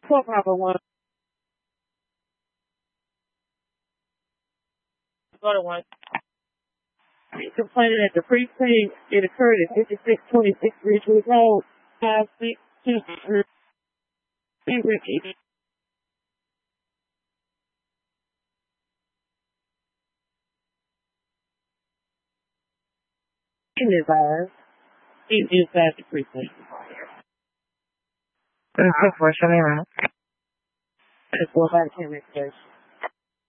1. Other one. Complaining at the precinct. It occurred at 5626 Ridgewood Road. 5623. In his eyes. He's inside the precinct. Show me around. That's what I can explain.